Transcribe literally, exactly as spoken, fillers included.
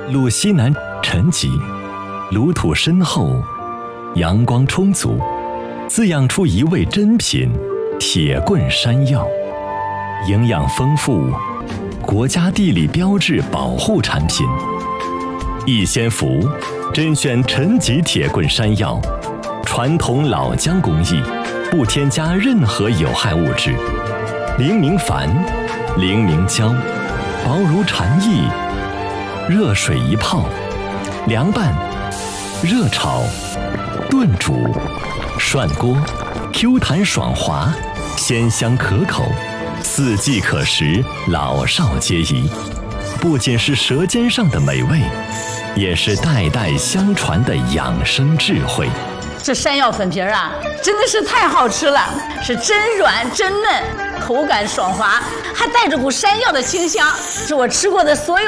路西南沉积，炉土深厚，阳光充足，滋养出一味珍品铁棍山药，营养丰富，国家地理标志保护产品。逸仙福甄选陈吉铁棍山药，传统老姜工艺，不添加任何有害物质，零明矾，零明胶，薄如蝉翼，热水一泡，凉拌、热炒、炖煮、涮锅 ，Q 弹爽滑，鲜香可口，四季可食，老少皆宜。不仅是舌尖上的美味，也是代代相传的养生智慧。 这山药粉皮儿啊，真的是太好吃了，是真软真嫩，口感爽滑，还带着股山药的清香，是我吃过的所有